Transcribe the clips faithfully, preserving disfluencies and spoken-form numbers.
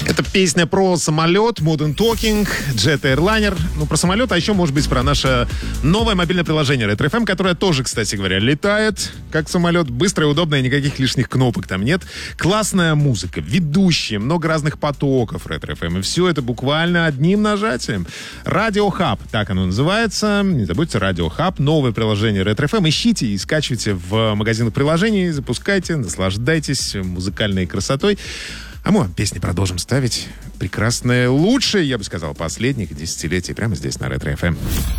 Это песня про самолет, Modern Talking, Jet Airliner. Ну, про самолет, а еще, может быть, про наше новое мобильное приложение Ретро эф эм, которое тоже, кстати говоря, летает как самолет. Быстро и удобно, и никаких лишних кнопок там нет. Классная музыка, ведущие, много разных потоков Ретро эф эм. И все это буквально одним нажатием. Radio Hub, так оно называется. Не забудьте, Radio Hub, новое приложение Ретро эф эм. Ищите и скачивайте в магазинах приложений, запускайте, наслаждайтесь музыкальной красотой. А мы вам песни продолжим ставить. Прекрасные, лучшие, я бы сказал, последних десятилетий. Прямо здесь, на Ретро эф эм.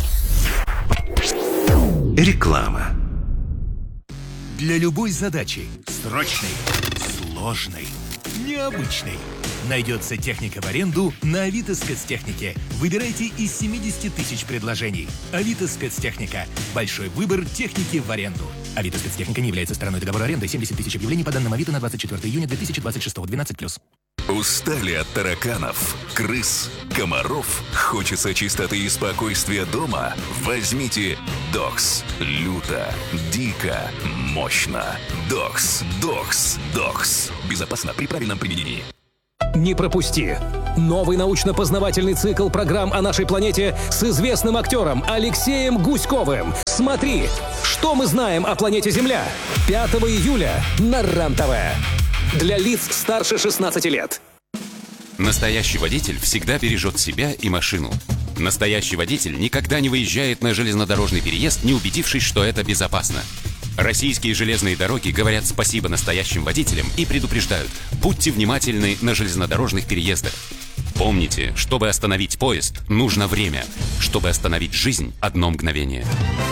Реклама. Для любой задачи, срочной, сложной, необычной, найдется техника в аренду на Авито Спецтехнике. Выбирайте из семидесяти тысяч предложений. Авито Спецтехника. Большой выбор техники в аренду. Авито Спецтехника не является стороной договора аренды. семьдесят тысяч объявлений по данным Авито на двадцать четвёртое июня две тысячи двадцать шестого. двенадцать плюс. Устали от тараканов, крыс, комаров? Хочется чистоты и спокойствия дома? Возьмите Докс. Люто, дико, мощно. Докс, Докс, Докс. Безопасно при правильном применении. Не пропусти! Новый научно-познавательный цикл программ о нашей планете с известным актером Алексеем Гуськовым. Смотри, что мы знаем о планете Земля. пятого июля на РЕН-ТВ. Для лиц старше шестнадцати лет. Настоящий водитель всегда бережет себя и машину. Настоящий водитель никогда не выезжает на железнодорожный переезд, не убедившись, что это безопасно. Российские железные дороги говорят спасибо настоящим водителям и предупреждают: будьте внимательны на железнодорожных переездах. Помните, чтобы остановить поезд, нужно время. Чтобы остановить жизнь, одно мгновение.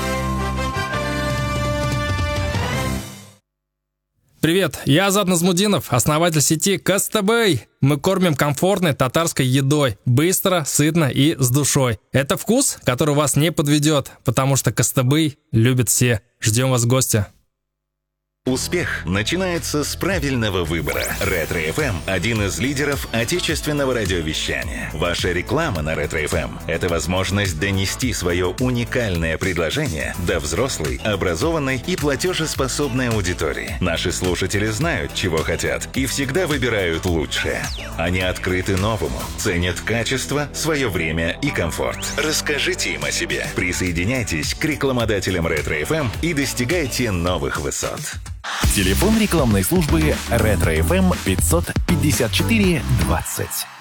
Привет, я Азат Назмудинов, основатель сети Костыбый. Мы кормим комфортной татарской едой, быстро, сытно и с душой. Это вкус, который вас не подведет, потому что Костыбый любят все. Ждем вас в гости. Успех начинается с правильного выбора. Ретро эф эм – один из лидеров отечественного радиовещания. Ваша реклама на Ретро эф эм – это возможность донести свое уникальное предложение до взрослой, образованной и платежеспособной аудитории. Наши слушатели знают, чего хотят, и всегда выбирают лучшее. Они открыты новому, ценят качество, свое время и комфорт. Расскажите им о себе. Присоединяйтесь к рекламодателям Ретро эф эм и достигайте новых высот. Телефон рекламной службы Ретро эф эм пятьсот пятьдесят четыре двадцать.